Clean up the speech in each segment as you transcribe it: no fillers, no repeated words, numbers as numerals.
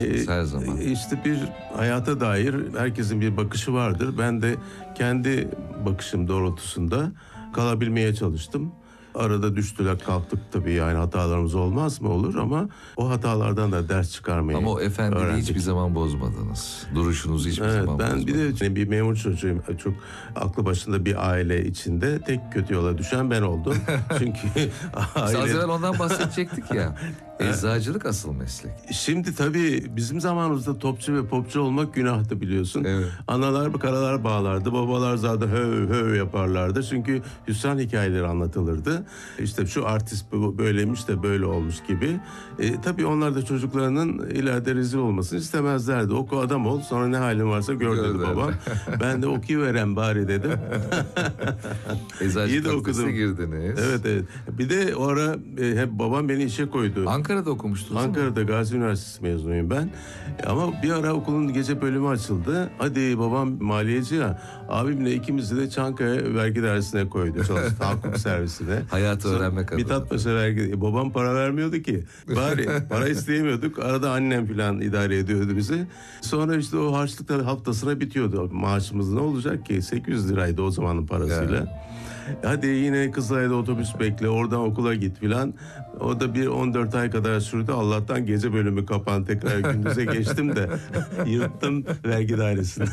Her zaman. İşte bir hayata dair herkesin bir bakışı vardır. Ben de kendi bakışım doğrultusunda kalabilmeye çalıştım. Arada düştüler kalktık tabii, yani hatalarımız olmaz mı? Olur, ama o hatalardan da ders çıkarmayı Ama o efendiliği öğrendik. hiçbir zaman bozmadınız. Duruşunuzu hiçbir zaman bozmadınız. Ben bir de bir memur çocuğuyum. Çok aklı başında bir aile içinde tek kötü yola düşen ben oldum. Çünkü Az aile... evvel ondan bahsedecektik ya. Eczacılık asıl meslek. Şimdi tabii bizim zamanımızda topçu ve popçu olmak günahtı, biliyorsun. Evet. Analar karalar bağlardı, babalar zaten höv höv yaparlardı. Çünkü hüsran hikayeleri anlatılırdı. İşte şu artist böyleymiş de böyle olmuş gibi. Tabii onlar da çocuklarının ileride rezil olmasını istemezlerdi. Oku adam ol, sonra ne halin varsa gör dedi babam. Ben de okuyuveren bari dedim. Eczacılık İyi de okudum. girdiniz. Evet. Bir de o ara hep babam beni işe koydu. Ankara'da okumuştunuz. Ankara'da Gazi Üniversitesi mezunuyum ben. Ama bir ara okulun gece bölümü açıldı. Hadi, babam maliyeci ya. Abimle ikimizi de Çankaya vergi dairesine koydu. Çalıştı tahakkuk servisine. Hayatı öğrenmek adına. Mithatpaşa vergi. Babam para vermiyordu ki. Bari para isteyemiyorduk. Arada annem falan idare ediyordu bizi. Sonra işte o harçlık haftasına bitiyordu. Maaşımız ne olacak ki? 800 liraydı o zamanın parasıyla. Yani. Hadi yine Kızılay'da otobüs bekle, oradan okula git filan. O da bir 14 ay kadar sürdü. Allah'tan gece bölümü kapandı. Tekrar gündüze geçtim de yırttım vergi dairesini.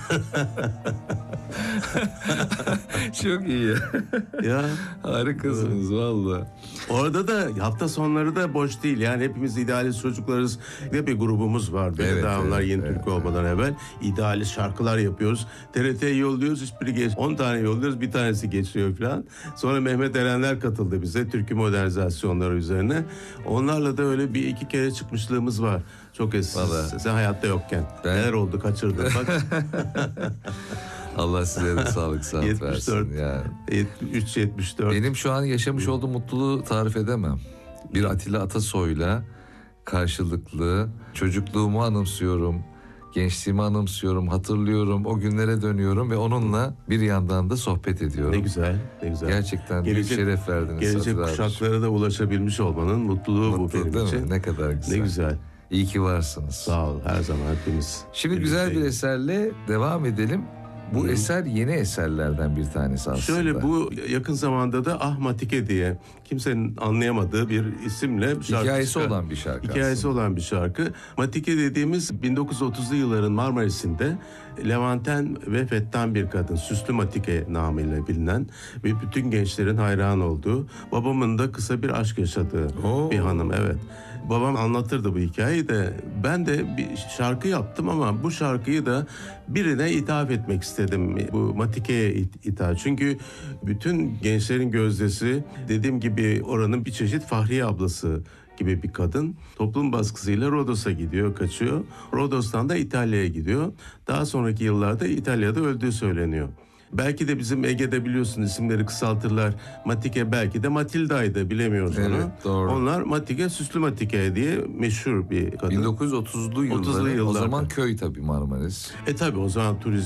Çok iyi. Ya Harikasınız valla. orada da hafta sonları da boş değil. Yani hepimiz idealist çocuklarız. Ve bir grubumuz vardı. Evet, Daha onlar evet, yeni evet, Türk olmadan evvel. İdealist şarkılar yapıyoruz. TRT'ye yolluyoruz. Hiçbiri 10 tane yolluyoruz. Bir tanesi geçiyor falan. Sonra Mehmet Erenler katıldı bize. Türkü modernizasyonları üzerine. Onlarla da öyle bir iki kere çıkmışlığımız var. Çok eski. Sen hayatta yokken. Neler oldu, kaçırdın. Bak. Allah size de sağlık saat 74, versin. Yani. 73-74. Benim şu an yaşamış olduğum mutluluğu tarif edemem. Bir Atilla Atasoy'la karşılıklı çocukluğumu anımsıyorum, gençliğimi anımsıyorum, hatırlıyorum, o günlere dönüyorum ve onunla bir yandan da sohbet ediyorum. Ne güzel, ne güzel. Gerçekten büyük şeref verdiniz. Gelecek kuşaklara da ulaşabilmiş olmanın mutluluğu bu benim için. Mi? Ne kadar güzel. Ne güzel. İyi ki varsınız. Sağ ol, her zaman hepimiz. Şimdi güzel bir eserle devam edelim. Bu eser yeni eserlerden bir tanesi aslında. Şöyle, bu yakın zamanda da Ahmatike diye kimsenin anlayamadığı bir isimle şarkı hikayesi olan bir şarkı. Hikayesi olan bir şarkı. Matike dediğimiz 1930'lu yılların Marmaris'inde Levanten ve Fettan bir kadın. Süslü Matike namıyla bilinen ve bütün gençlerin hayran olduğu, babamın da kısa bir aşk yaşadığı bir hanım. Evet. Babam anlatırdı bu hikayeyi de. Ben de bir şarkı yaptım ama bu şarkıyı da birine ithaf etmek istedim. Bu Matike'ye ithaf. Çünkü bütün gençlerin gözdesi, dediğim gibi oranın bir çeşit Fahriye ablası gibi bir kadın. Toplum baskısıyla Rodos'a gidiyor, kaçıyor. Rodos'tan da İtalya'ya gidiyor. Daha sonraki yıllarda İtalya'da öldüğü söyleniyor. Belki de bizim Ege'de biliyorsun isimleri kısaltırlar. Matike belki de Matilda'ydı, bilemiyoruz onu. Doğru. Onlar Matike, Süslü Matike diye meşhur bir kadın. 1930'lu yıllar. O zaman köy tabii Marmaris. Tabii o zaman turizm